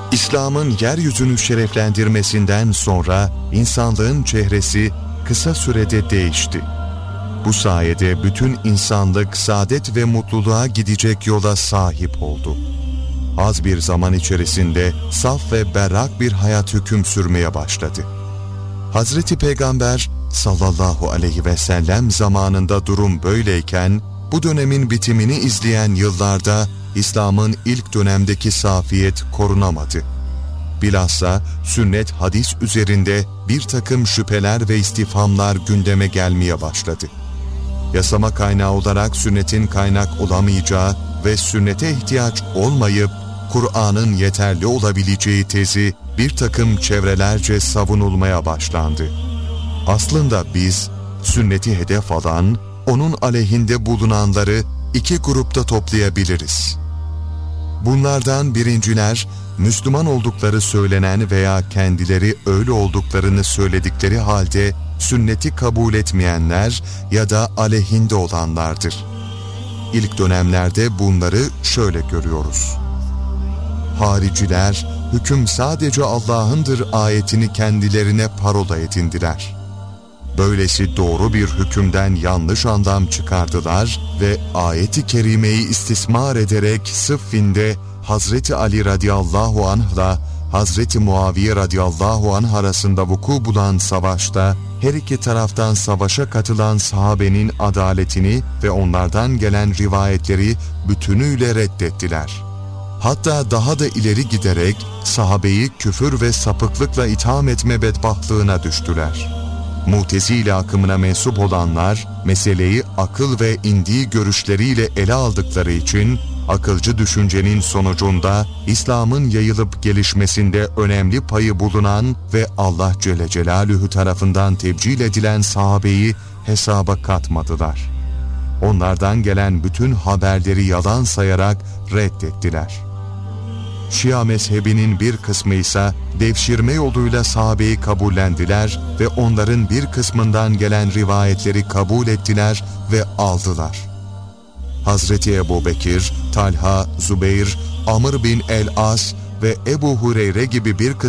İslam'ın yeryüzünü şereflendirmesinden sonra insanlığın çehresi kısa sürede değişti. Bu sayede bütün insanlık saadet ve mutluluğa gidecek yola sahip oldu. Az bir zaman içerisinde saf ve berrak bir hayat hüküm sürmeye başladı. Hazreti Peygamber sallallahu aleyhi ve sellem zamanında durum böyleyken, bu dönemin bitimini izleyen yıllarda İslam'ın ilk dönemdeki safiyet korunamadı. Bilhassa sünnet hadis üzerinde bir takım şüpheler ve istifhamlar gündeme gelmeye başladı. Yasama kaynağı olarak sünnetin kaynak olamayacağı ve sünnete ihtiyaç olmayıp Kur'an'ın yeterli olabileceği tezi bir takım çevrelerce savunulmaya başlandı. Aslında biz sünneti hedef alan, onun aleyhinde bulunanları iki grupta toplayabiliriz. Bunlardan birinciler, Müslüman oldukları söylenen veya kendileri öyle olduklarını söyledikleri halde sünneti kabul etmeyenler ya da aleyhinde olanlardır. İlk dönemlerde bunları şöyle görüyoruz. Hariciler, hüküm sadece Allah'ındır ayetini kendilerine parola edindiler. Böylesi doğru bir hükümden yanlış anlam çıkardılar ve ayet-i kerimeyi istismar ederek sıffinde Hazreti Ali radıyallahu anh'la Hazreti Muaviye radıyallahu anh arasında vuku bulan savaşta her iki taraftan savaşa katılan sahabenin adaletini ve onlardan gelen rivayetleri bütünüyle reddettiler. Hatta daha da ileri giderek sahabeyi küfür ve sapıklıkla itham etme bedbahtlığına düştüler. Mutezile akımına mensup olanlar meseleyi akıl ve indiği görüşleriyle ele aldıkları için akılcı düşüncenin sonucunda İslam'ın yayılıp gelişmesinde önemli payı bulunan ve Allah Celle Celaluhu tarafından tebcil edilen sahabeyi hesaba katmadılar. Onlardan gelen bütün haberleri yalan sayarak reddettiler. Şia mezhebinin bir kısmı ise devşirme yoluyla sahabeyi kabullendiler ve onların bir kısmından gelen rivayetleri kabul ettiler ve aldılar. Hazreti Ebubekir, Talha, Zübeyir, Amr bin el-As ve Ebu Hureyre gibi bir kısmı